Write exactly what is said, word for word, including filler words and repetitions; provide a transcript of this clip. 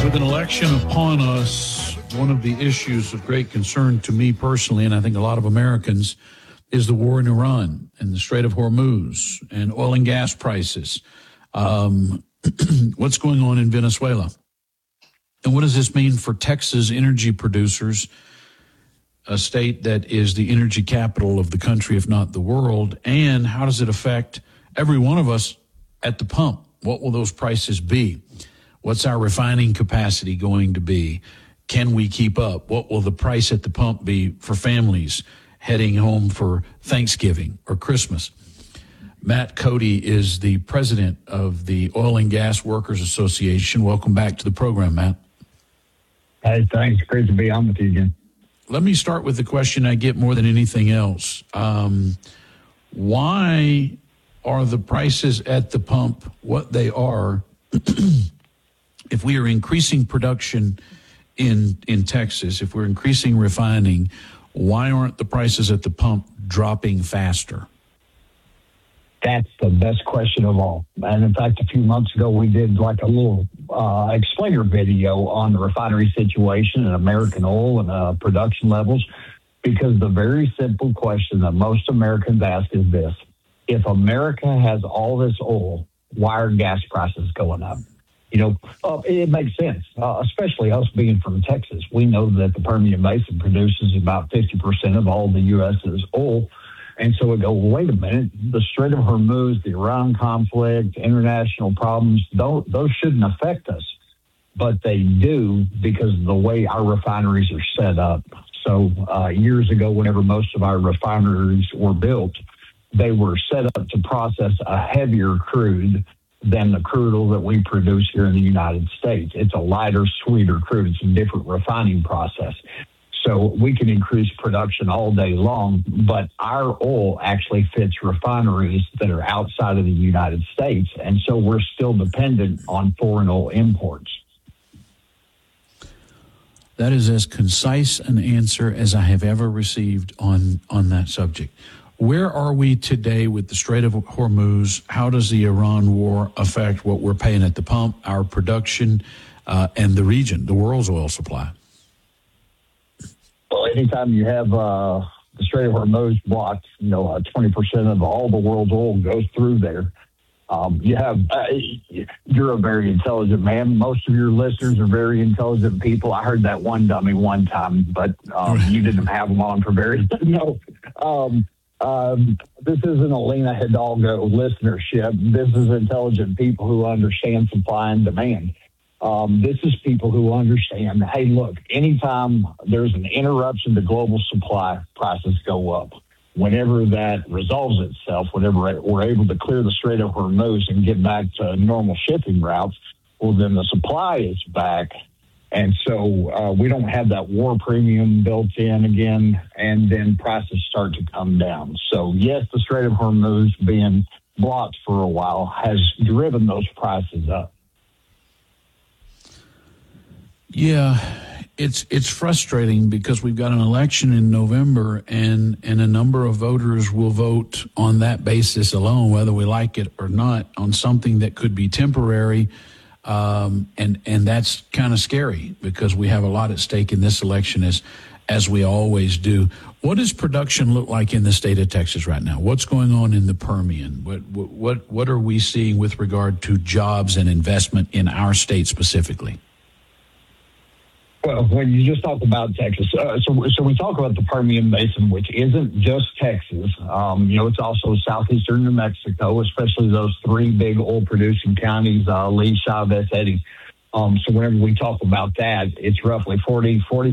With an election upon us, one of the issues of great concern to me personally, and I think a lot of Americans, is the war in Iran and the Strait of Hormuz and oil and gas prices. Um, what's going on in Venezuela? And what does this mean for Texas energy producers, a state that is the energy capital of the country, if not the world? And how does it affect every one of us at the pump? What will those prices be? What's our refining capacity going to be? Can we keep up? What will the price at the pump be for families heading home for Thanksgiving or Christmas? Matt Cody is the president of the Oil and Gas Workers Association. Welcome back to the program, Matt. Hey, thanks. Great to be on with you again. Let me start with the question I get more than anything else. Um, why are the prices at the pump what they are? If we are increasing production in in Texas, if we're increasing refining, why aren't the prices at the pump dropping faster? That's the best question of all. And in fact, a few months ago, we did like a little uh, explainer video on the refinery situation and American oil and uh, production levels, because the very simple question that most Americans ask is this: if America has all this oil, why are gas prices going up? You know, uh, it makes sense, uh, especially us being from Texas. We know that the Permian Basin produces about fifty percent of all the U S's oil. And so we go, well, wait a minute, the Strait of Hormuz, the Iran conflict, international problems, those, those shouldn't affect us. But they do, because of the way our refineries are set up. So uh, years ago, whenever most of our refineries were built, they were set up to process a heavier crude than the crude oil that we produce here in the United States. It's a lighter, sweeter crude. It's a different refining process. So we can increase production all day long, but our oil actually fits refineries that are outside of the United States. And so we're still dependent on foreign oil imports. That is as concise an answer as I have ever received on, on that subject. Where are we today with the Strait of Hormuz? How does the Iran war affect what we're paying at the pump, our production, uh, and the region, the world's oil supply? Well, anytime you have uh, the Strait of Hormuz blocked, you know, uh, twenty percent of all the world's oil goes through there. Um, you have, uh, you're a very intelligent man. Most of your listeners are very intelligent people. I heard that one dummy one time, but um, you didn't have them on for very, no. Um, Um, this isn't a Lena Hidalgo listenership. This is intelligent people who understand supply and demand. Um, this is people who understand, hey, look, anytime there's an interruption to global supply, prices go up. Whenever that resolves itself, whenever we're able to clear the Strait of Hormuz and get back to normal shipping routes, well, then the supply is back. And so uh, we don't have that war premium built in again, and then prices start to come down. So, yes, the Strait of Hormuz being blocked for a while has driven those prices up. Yeah, it's it's frustrating because we've got an election in November, and, and a number of voters will vote on that basis alone, whether we like it or not, on something that could be temporary. Um, and, and that's kind of scary because we have a lot at stake in this election, as, as we always do. What does production look like in the state of Texas right now? What's going on in the Permian? What, what, what are we seeing with regard to jobs and investment in our state specifically? Well, when you just talk about Texas, uh, so so we talk about the Permian Basin, which isn't just Texas. Um, you know, it's also southeastern New Mexico, especially those three big oil-producing counties, uh, Lee, Chavez, Eddy. Um, so whenever we talk about that, it's roughly forty, forty